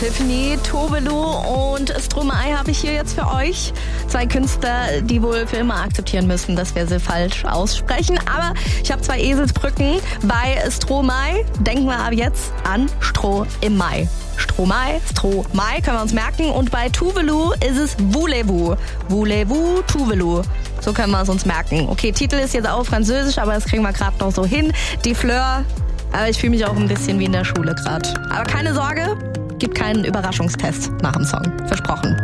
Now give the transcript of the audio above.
Tiffany, Tobelo und Stromae habe ich hier jetzt für euch. 2 Künstler, die wohl für immer akzeptieren müssen, dass wir sie falsch aussprechen. Aber ich habe 2 Eselsbrücken. Bei Stromae denken wir ab jetzt an Stroh im Mai. Stromae, können wir uns merken. Und bei Tuvelu ist es Voulez-vous. Voulez-vous, Tuvelu. So können wir es uns merken. Okay, Titel ist jetzt auch französisch, aber das kriegen wir gerade noch so hin. Die Fleur, aber ich fühle mich auch ein bisschen wie in der Schule gerade. Aber keine Sorge, gibt keinen Überraschungstest nach dem Song. Versprochen.